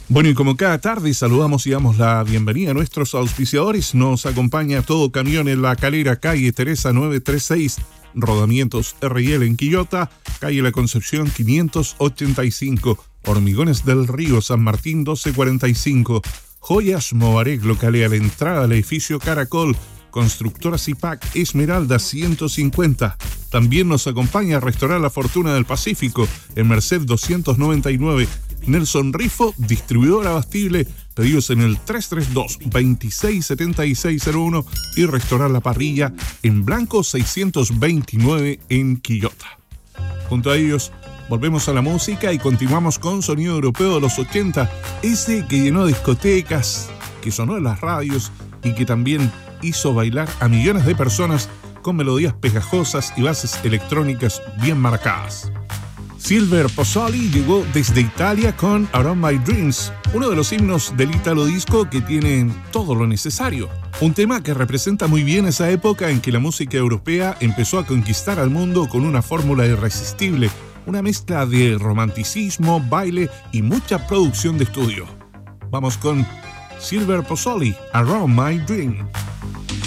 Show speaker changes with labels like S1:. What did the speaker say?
S1: Bueno, y como cada tarde saludamos y damos la bienvenida a nuestros auspiciadores. Nos acompaña Todo Camión en La Calera, calle Teresa 936, Rodamientos RL en Quillota, calle La Concepción 585, Hormigones del Río San Martín 1245, Joyas Mobarec, localidad a la entrada del edificio Caracol, Constructora Zipac Esmeralda 150. También nos acompaña Restaurant La Fortuna del Pacífico en Merced 299. Nelson Rifo, distribuidor abastible, pedidos en el 332-267601 y Restaurant La Parrilla en Blanco 629 en Quillota. Junto a ellos, volvemos a la música y continuamos con sonido europeo de los 80, ese que llenó discotecas, que sonó en las radios y que también hizo bailar a millones de personas con melodías pegajosas y bases electrónicas bien marcadas. Silver Pozzoli llegó desde Italia con Around My Dreams, uno de los himnos del Italo Disco que tiene todo lo necesario. Un tema que representa muy bien esa época en que la música europea empezó a conquistar al mundo con una fórmula irresistible, una mezcla de romanticismo, baile y mucha producción de estudio. Vamos con Silver Pozzoli, Around My Dream.